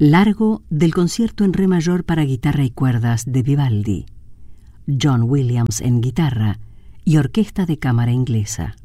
Largo del concierto en re mayor para guitarra y cuerdas de Vivaldi, John Williams en guitarra y orquesta de cámara inglesa.